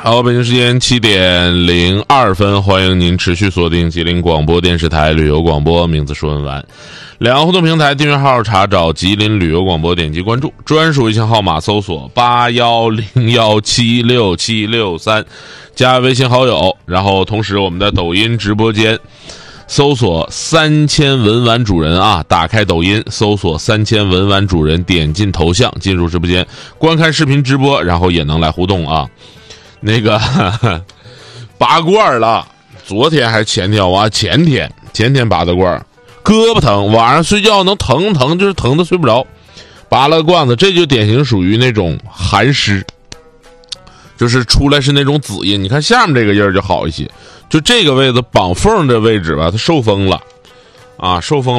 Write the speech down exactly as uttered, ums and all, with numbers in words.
好，北京时间七点零二分，欢迎您持续锁定吉林广播电视台旅游广播，名字说文玩。两个互动平台订阅号查找吉林旅游广播，点击关注，专属微信号码搜索八一零一七六七六三，加微信好友。然后同时我们的抖音直播间搜索三千文玩主人啊，打开抖音搜索三千文玩主人，点进头像进入直播间观看视频直播，然后也能来互动啊。那个呵呵拔罐了，昨天还是前天啊？前天前天拔的罐，胳膊疼，晚上睡觉能疼疼，就是疼的睡不着。拔了个罐子，这就典型属于那种寒湿，就是出来是那种紫印。你看下面这个印儿就好一些，就这个位置绑缝的位置吧，它受风了啊，受风。